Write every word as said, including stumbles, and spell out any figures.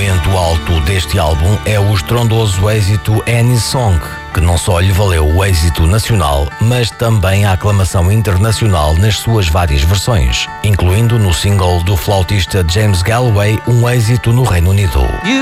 momento alto deste álbum é o estrondoso êxito Any Song, que não só lhe valeu o êxito nacional, mas também a aclamação internacional nas suas várias versões, incluindo no single do flautista James Galway um êxito no Reino Unido.